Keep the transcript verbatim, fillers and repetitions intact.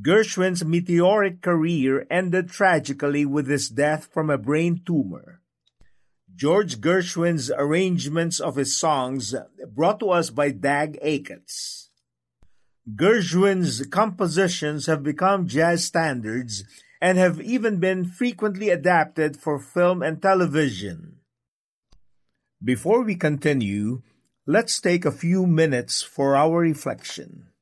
Gershwin's meteoric career ended tragically with his death from a brain tumor. George Gershwin's arrangements of his songs, brought to us by Dag Aikats. Gershwin's compositions have become jazz standards and have even been frequently adapted for film and television. Before we continue, let's take a few minutes for our reflection.